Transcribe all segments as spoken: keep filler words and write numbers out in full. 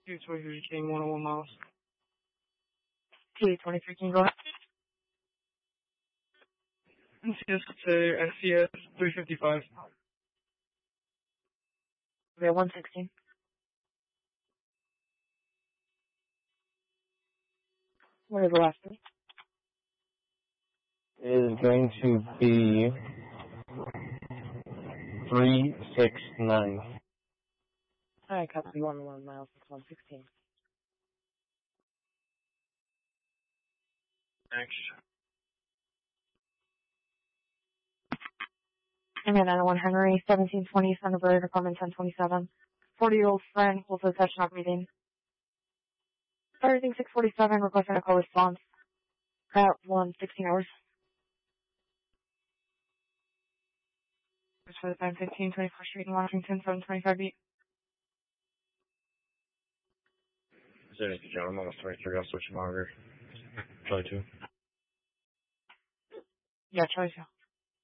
Two twenty-three King, one oh one miles. T twenty-three King, go ahead. N C S to N C S three fifty-five. We have one sixteen. What is the last three? It is going to be three six nine. Alright, copy one oh one miles, it's one sixteen. Thanks. And then nine oh one Henry, seventeen twenty, Thunderbird, apartment ten twenty-seven. forty-year-old friend, full food touch, not breathing. Everything six forty-seven, requesting a call response. At one sixteen hours. It's for the time fifteen, twenty-fourth Street in Washington, seven twenty-five beat. Zero to John, I'm almost twenty-three, I'll switch monitor. Try two. Yeah, Charlie two.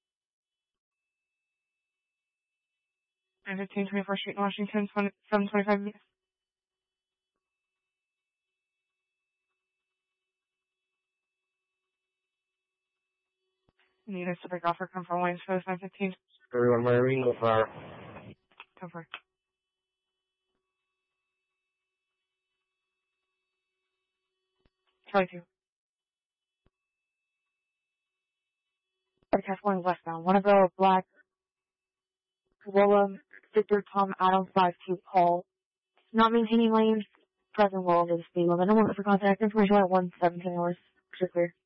And fifteen, twenty-fourth Street in Washington, seven twenty-five beat. Need us to break off or come from Williams for the time fifteen. Everyone, Marine, go far. Come for it. Charlie two. Broadcast one westbound. Wanna go black, Corolla, Victor Tom Adams five two Paul. Not maintaining lanes, present well over the speed limit. No one for contact information at one seventeen hours. Clear.